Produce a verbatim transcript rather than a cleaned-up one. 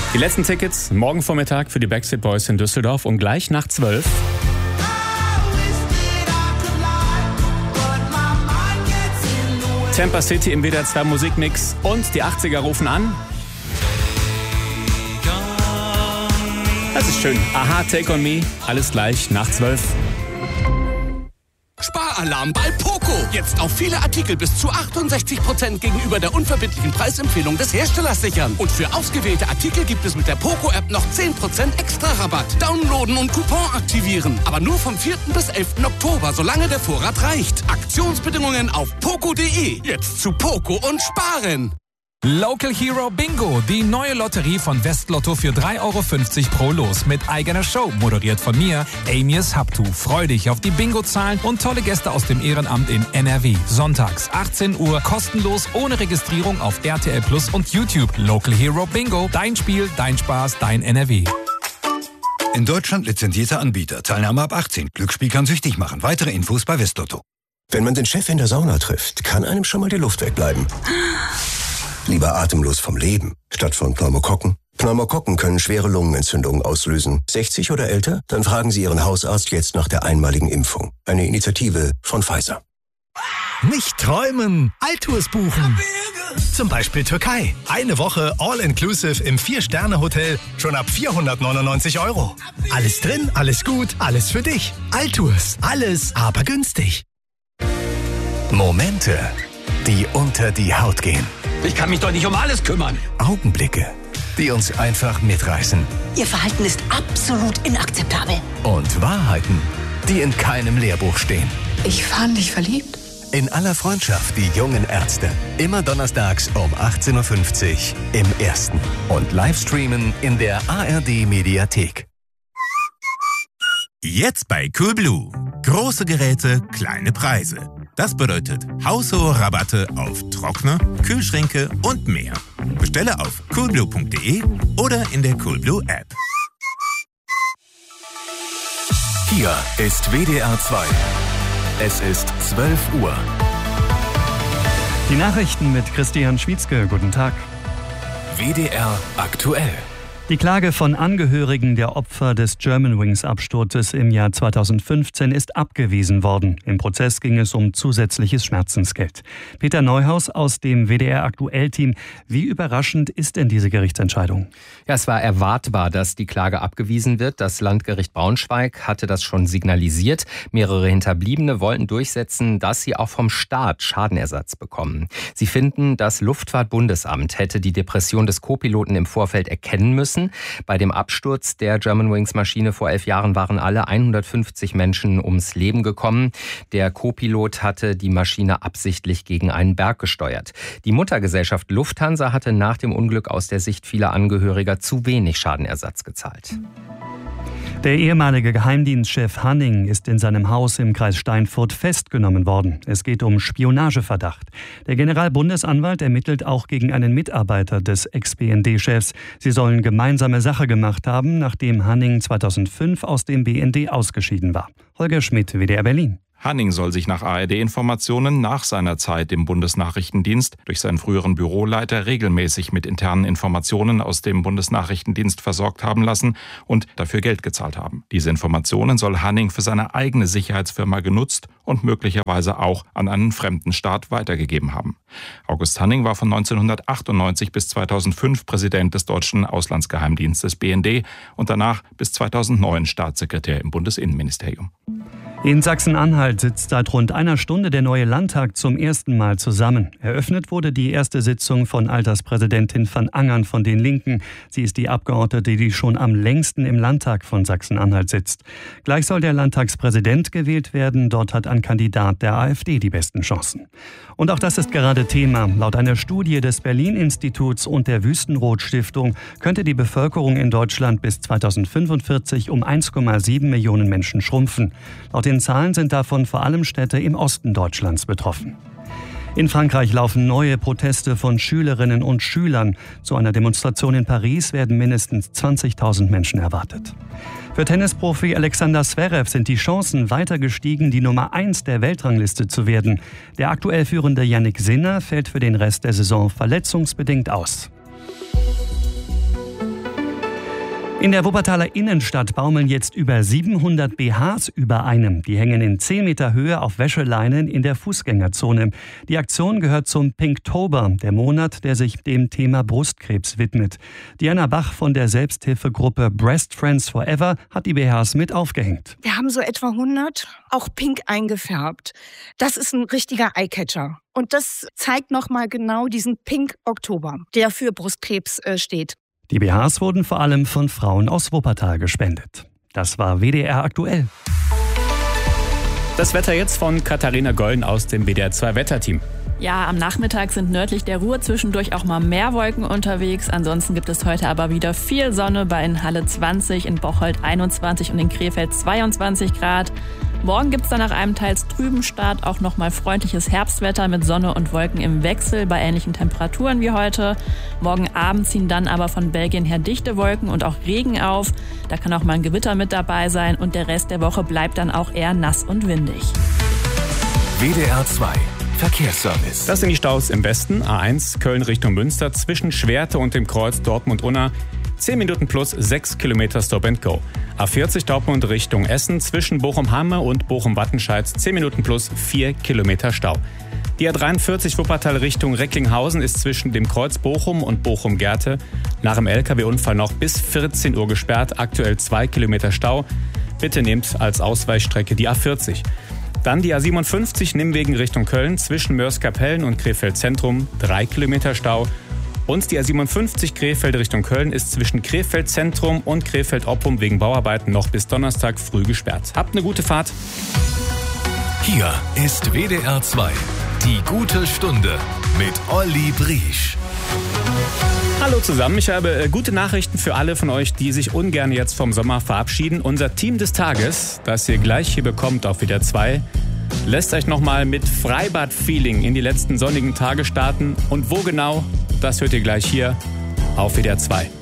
Die letzten Tickets morgen Vormittag für die Backstreet Boys in Düsseldorf und gleich nach zwölf. Tampa City im W D R zwei Musikmix und die achtziger rufen an. Das ist schön. Aha, Take on Me. Alles gleich nach zwölf. Sparalarm bei Poco. Jetzt auf viele Artikel bis zu achtundsechzig Prozent gegenüber der unverbindlichen Preisempfehlung des Herstellers sichern. Und für ausgewählte Artikel gibt es mit der Poco-App noch zehn Prozent extra Rabatt. Downloaden und Coupon aktivieren. Aber nur vom vierten bis elften Oktober, solange der Vorrat reicht. Aktionsbedingungen auf poco punkt de. Jetzt zu Poco und sparen. Local Hero Bingo, die neue Lotterie von Westlotto für drei Euro fünfzig pro Los mit eigener Show, moderiert von mir, Amias Haptu. Freu dich auf die Bingo-Zahlen und tolle Gäste aus dem Ehrenamt in N R W. Sonntags, achtzehn Uhr, kostenlos, ohne Registrierung auf R T L Plus und YouTube. Local Hero Bingo, dein Spiel, dein Spaß, dein N R W. In Deutschland lizenzierter Anbieter. Teilnahme ab achtzehn. Glücksspiel kann süchtig machen. Weitere Infos bei Westlotto. Wenn man den Chef in der Sauna trifft, kann einem schon mal die Luft wegbleiben. Lieber atemlos vom Leben, statt von Pneumokokken. Pneumokokken können schwere Lungenentzündungen auslösen. sechzig oder älter? Dann fragen Sie Ihren Hausarzt jetzt nach der einmaligen Impfung. Eine Initiative von Pfizer. Nicht träumen, Altours buchen. Zum Beispiel Türkei. Eine Woche All-Inclusive im vier-Sterne-Hotel schon ab vierhundertneunundneunzig Euro. Alles drin, alles gut, alles für dich. Altours, alles, aber günstig. Momente, die unter die Haut gehen. Ich kann mich doch nicht um alles kümmern. Augenblicke, die uns einfach mitreißen. Ihr Verhalten ist absolut inakzeptabel. Und Wahrheiten, die in keinem Lehrbuch stehen. Ich fand dich verliebt. In aller Freundschaft, die jungen Ärzte. Immer donnerstags um achtzehn Uhr fünfzig im Ersten. Und Livestreamen in der A R D-Mediathek. Jetzt bei Coolblue. Große Geräte, kleine Preise. Das bedeutet haushohe Rabatte auf Trockner, Kühlschränke und mehr. Bestelle auf coolblue punkt de oder in der Coolblue App. Hier ist W D R zwei. Es ist zwölf Uhr. Die Nachrichten mit Christian Schwietzke. Guten Tag. W D R aktuell. Die Klage von Angehörigen der Opfer des Germanwings-Absturzes im Jahr zweitausendfünfzehn ist abgewiesen worden. Im Prozess ging es um zusätzliches Schmerzensgeld. Peter Neuhaus aus dem W D R-Aktuell-Team. Wie überraschend ist denn diese Gerichtsentscheidung? Ja, es war erwartbar, dass die Klage abgewiesen wird. Das Landgericht Braunschweig hatte das schon signalisiert. Mehrere Hinterbliebene wollten durchsetzen, dass sie auch vom Staat Schadenersatz bekommen. Sie finden, das Luftfahrtbundesamt hätte die Depression des Co-Piloten im Vorfeld erkennen müssen. Bei dem Absturz der Germanwings-Maschine vor elf Jahren waren alle hundertfünfzig Menschen ums Leben gekommen. Der Co-Pilot hatte die Maschine absichtlich gegen einen Berg gesteuert. Die Muttergesellschaft Lufthansa hatte nach dem Unglück aus der Sicht vieler Angehöriger zu wenig Schadenersatz gezahlt. Der ehemalige Geheimdienstchef Hanning ist in seinem Haus im Kreis Steinfurt festgenommen worden. Es geht um Spionageverdacht. Der Generalbundesanwalt ermittelt auch gegen einen Mitarbeiter des Ex-B N D-Chefs. Sie sollen gemeinsame Sache gemacht haben, nachdem Hanning zweitausendfünf aus dem B N D ausgeschieden war. Holger Schmidt, W D R Berlin. Hanning soll sich nach A R D-Informationen nach seiner Zeit im Bundesnachrichtendienst durch seinen früheren Büroleiter regelmäßig mit internen Informationen aus dem Bundesnachrichtendienst versorgt haben lassen und dafür Geld gezahlt haben. Diese Informationen soll Hanning für seine eigene Sicherheitsfirma genutzt und möglicherweise auch an einen fremden Staat weitergegeben haben. August Hanning war von neunzehnhundertachtundneunzig bis zweitausendfünf Präsident des deutschen Auslandsgeheimdienstes B N D und danach bis zweitausendneun Staatssekretär im Bundesinnenministerium. In Sachsen-Anhalt sitzt seit rund einer Stunde der neue Landtag zum ersten Mal zusammen. Eröffnet wurde die erste Sitzung von Alterspräsidentin van Angern von den Linken. Sie ist die Abgeordnete, die schon am längsten im Landtag von Sachsen-Anhalt sitzt. Gleich soll der Landtagspräsident gewählt werden. Dort hat ein Kandidat der AfD die besten Chancen. Und auch das ist gerade Thema. Laut einer Studie des Berlin-Instituts und der Wüstenrot-Stiftung könnte die Bevölkerung in Deutschland bis zweitausendfünfundvierzig um eins Komma sieben Millionen Menschen schrumpfen. Laut den Zahlen sind davon vor allem Städte im Osten Deutschlands betroffen. In Frankreich laufen neue Proteste von Schülerinnen und Schülern. Zu einer Demonstration in Paris werden mindestens zwanzigtausend Menschen erwartet. Für Tennisprofi Alexander Zverev sind die Chancen weiter gestiegen, die Nummer eins der Weltrangliste zu werden. Der aktuell führende Jannik Sinner fällt für den Rest der Saison verletzungsbedingt aus. In der Wuppertaler Innenstadt baumeln jetzt über siebenhundert B Hs über einem. Die hängen in zehn Meter Höhe auf Wäscheleinen in der Fußgängerzone. Die Aktion gehört zum Pinktober, der Monat, der sich dem Thema Brustkrebs widmet. Diana Bach von der Selbsthilfegruppe Breast Friends Forever hat die B Hs mit aufgehängt. Wir haben so etwa hundert, auch pink eingefärbt. Das ist ein richtiger Eyecatcher. Und das zeigt nochmal genau diesen Pink-Oktober, der für Brustkrebs äh, steht. Die B Hs wurden vor allem von Frauen aus Wuppertal gespendet. Das war W D R aktuell. Das Wetter jetzt von Katharina Golden aus dem W D R zwei Wetterteam. Ja, am Nachmittag sind nördlich der Ruhr zwischendurch auch mal mehr Wolken unterwegs. Ansonsten gibt es heute aber wieder viel Sonne bei in Halle zwanzig, in Bocholt einundzwanzig und in Krefeld zweiundzwanzig Grad. Morgen gibt es dann nach einem teils trüben Start auch nochmal freundliches Herbstwetter mit Sonne und Wolken im Wechsel bei ähnlichen Temperaturen wie heute. Morgen Abend ziehen dann aber von Belgien her dichte Wolken und auch Regen auf. Da kann auch mal ein Gewitter mit dabei sein und der Rest der Woche bleibt dann auch eher nass und windig. W D R zwei Verkehrsservice. Das sind die Staus im Westen. A eins Köln Richtung Münster zwischen Schwerte und dem Kreuz Dortmund-Unna. zehn Minuten plus sechs Kilometer Stop and Go. A vierzig Dortmund Richtung Essen zwischen Bochum-Hamme und Bochum-Wattenscheid zehn Minuten plus vier Kilometer Stau. Die A dreiundvierzig Wuppertal Richtung Recklinghausen ist zwischen dem Kreuz Bochum und Bochum-Gerte nach dem L K W-Unfall noch bis vierzehn Uhr gesperrt. Aktuell zwei Kilometer Stau. Bitte nehmt als Ausweichstrecke die A vierzig. Dann die A siebenundfünfzig Nimwegen Richtung Köln zwischen Mörs-Kapellen und Krefeld Zentrum drei Kilometer Stau. Und die A siebenundfünfzig Krefeld Richtung Köln ist zwischen Krefeld Zentrum und Krefeld Oppum wegen Bauarbeiten noch bis Donnerstag früh gesperrt. Habt eine gute Fahrt. Hier ist W D R zwei, die gute Stunde mit Olli Briesch. Hallo zusammen, ich habe äh, gute Nachrichten für alle von euch, die sich ungern jetzt vom Sommer verabschieden. Unser Team des Tages, das ihr gleich hier bekommt auf W D R zwei, lässt euch nochmal mit Freibad-Feeling in die letzten sonnigen Tage starten. Und wo genau, das hört ihr gleich hier auf W D R zwei.